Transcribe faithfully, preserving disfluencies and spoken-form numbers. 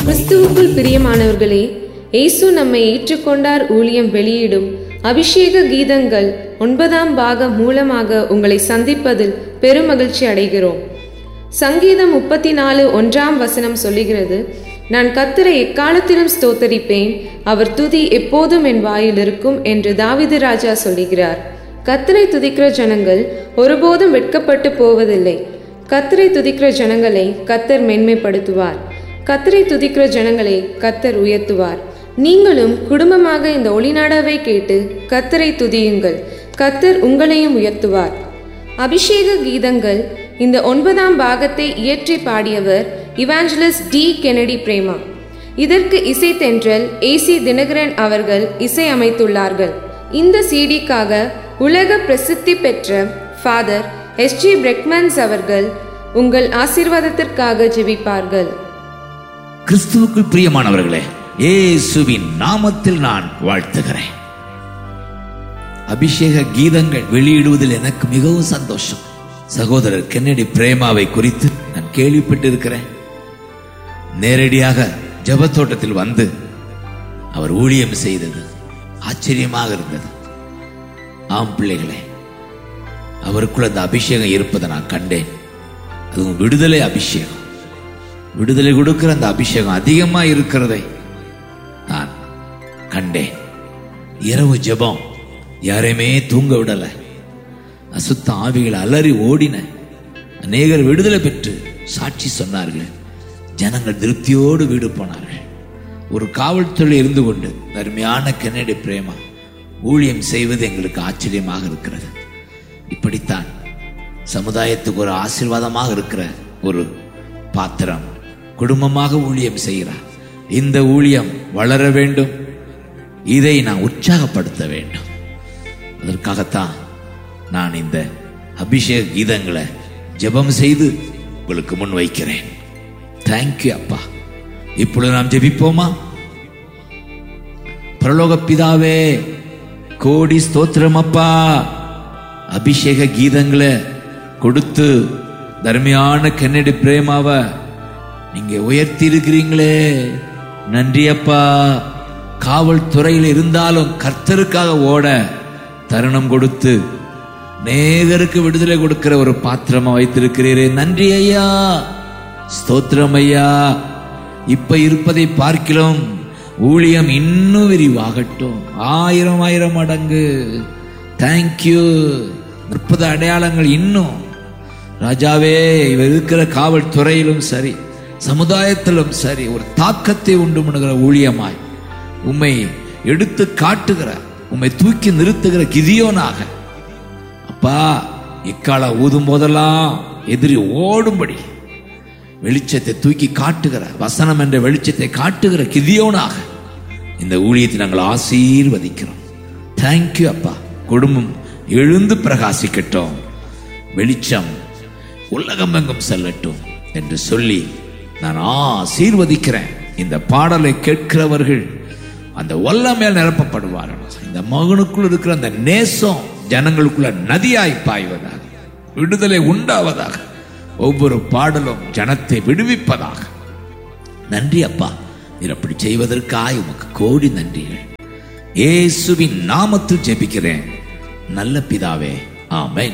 கிறிஸ்துவுக்குள் பிரியமானவர்களே, இயேசு நம்மை ஏற்றுக்கொண்டார் ஊழியம் வெளியிடும் அபிஷேக கீதங்கள் ஒன்பதாம் பாகம் மூலமாக உங்களை சந்திப்பதில் பெருமகிழ்ச்சி அடைகிறோம். சங்கீதம் முப்பத்தி நாலு ஒன்றாம் வசனம் சொல்லுகிறது, நான் கர்த்தரை எக்காலத்திலும் ஸ்தோத்தரிப்பேன், அவர் துதி எப்போதும் என் வாயில் இருக்கும் என்று தாவீது ராஜா சொல்லுகிறார். கர்த்தரை துதிக்கிற ஜனங்கள் ஒருபோதும் வெட்கப்பட்டு போவதில்லை. கர்த்தரை துதிக்கிற ஜனங்களை கர்த்தர் மேன்மைப்படுத்துவார். கர்த்தரை துதிக்கிற ஜனங்களை கர்த்தர் உயர்த்துவார். நீங்களும் குடும்பமாக இந்த ஒளிநாடாவை கேட்டு கர்த்தரை துதியுங்கள். கர்த்தர் உங்களையும் உயர்த்துவார். அபிஷேக கீதங்கள் இந்த ஒன்பதாம் பாகத்தை இயற்றி பாடியவர் இவாஞ்சலிஸ்ட் டி கென்னடி பிரேமா. இதற்கு இசை தென்றல் ஏசி தினகரன் அவர்கள் இசை அமைத்துள்ளார்கள். இந்த சிடிக்காக உலக பிரசித்தி பெற்ற ஃபாதர் எஸ் ஜி பிரெக்மன்ஸ் அவர்கள் உங்கள் ஆசீர்வாதத்திற்காக ஜெபிப்பார்கள். கிறிஸ்துவுக்குள் பிரியமானவர்களே, இயேசுவின் நாமத்தில் நான் வாழ்த்துகிறேன். அபிஷேக கீதங்கள் வெளியிடுவதில் எனக்கு மிகவும் சந்தோஷம். சகோதரர் கென்னடி பிரேமாவை குறித்து நான் கேள்விப்பட்டிருக்கிறேன். நேரடியாக ஜெபத்தோட்டத்தில் வந்து அவர் ஊழியம் செய்தது ஆச்சரியமாக இருந்தது. ஆம் பிள்ளைகளே, அவருக்குள்ள அந்த அபிஷேகம் இருப்பதை நான் கண்டேன். அதுவும் விடுதலை அபிஷேகம், விடுதலை கொடுக்கிற அந்த அபிஷேகம் அதிகமா இருக்கிறதை நான் கண்டேன். இரவு ஜெபம் யாரையுமே தூங்க விடல. அசுத்த ஆவிகள் அலறி ஓடின. அநேகர் விடுதலை பெற்று சாட்சி சொன்னார்கள். ஜனங்கள் திருப்தியோடு வீடு போனார்கள். ஒரு காவல்துறை இருந்து கொண்டு அருமையான கென்னடி பிரேமா ஊழியம் செய்வது எங்களுக்கு ஆச்சரியமாக இருக்கிறது. இப்படித்தான் சமுதாயத்துக்கு ஒரு ஆசீர்வாதமாக இருக்கிற ஒரு பாத்திரம் குடும்பமாக ஊழியம் செய்கிறார். இந்த ஊழியம் வளர வேண்டும், இதை நான் உற்சாகப்படுத்த வேண்டும். அதற்காகத்தான் நான் இந்த அபிஷேக கீதங்களை ஜெபம் செய்து உங்களுக்கு முன் வைக்கிறேன். தேங்க்யூ அப்பா. இப்பொழுது நாம் ஜெபிப்போமா? பரலோக பிதாவே, கோடி ஸ்தோத்திரம் அப்பா. அபிஷேக கீதங்களை கொடுத்து தர்மையான கென்னடி பிரேமாவை நீங்க உயர்த்தி இருக்கிறீங்களே, நன்றி அப்பா. காவல்துறையில் இருந்தாலும் கர்த்தருக்காக ஓட தருணம் கொடுத்து நேகருக்கு விடுதலை கொடுக்கிற ஒரு பாத்திரமா வைத்திருக்கிறீரே, நன்றி ஐயா, ஸ்தோத்திரம் ஐயா. இப்ப இருப்பதை பார்க்கிறோம், ஊழியம் இன்னும் விரிவாகட்டும், ஆயிரம் ஆயிரம் மடங்கு. தேங்க்யூ. முப்பது அடையாளங்கள் இன்னும் ராஜாவே, இவர் இருக்கிற காவல்துறையிலும் சரி சமுதாயத்திலும் சரி ஒரு தாக்கத்தை உண்டு பண்ணுகிற ஊழியமாய் உம்மை எடுத்து காட்டுகிற, உம்மை தூக்கி நிறுத்துகிற கிதியோனாக அப்பா, இக்கால ஊதும் போதெல்லாம் எதிரி ஓடும்படி வெளிச்சத்தை தூக்கி காட்டுகிற, வசனம் என்ற வெளிச்சத்தை காட்டுகிற கிதியோனாக இந்த ஊழியத்தை நாங்கள் ஆசீர்வதிக்கிறோம். தேங்க்யூ அப்பா. குடும்பம் எழுந்து பிரகாசிக்கட்டும், வெளிச்சம் உலகம் எங்கும் செல்லட்டும் என்று சொல்லி நான் ஆசீர்வதிக்கிறேன். இந்த பாடலை கேட்கிறவர்கள் அந்த வல்லமையால் நிரப்பப்படுவார்கள். இந்த மகனுக்குள் இருக்கிற அந்த நேசம் ஜனங்களுக்குள்ள நதியாய் பாய்வதாக, விடுதலை உண்டாவதாக, ஒவ்வொரு பாடலும் ஜனத்தை விடுவிப்பதாக. நன்றி அப்பா. நீர் அப்படி செய்வதற்காக உமக்கு கோடி நன்றிகள். இயேசுவின் நாமத்தில் ஜெபிக்கிறேன் நல்ல பிதாவே, ஆமென்.